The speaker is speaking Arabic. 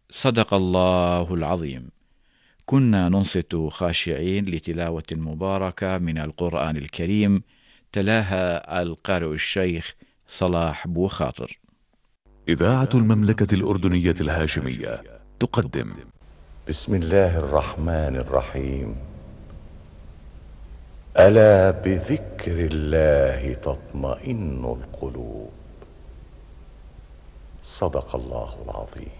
صدق الله العظيم. كنا ننصت خاشعين لتلاوة مباركة من القرآن الكريم، تلاها القارئ الشيخ صلاح بو خاطر. إذاعة المملكة الأردنية الهاشمية تقدم بسم الله الرحمن الرحيم. ألا بذكر الله تطمئن القلوب. صدق الله العظيم.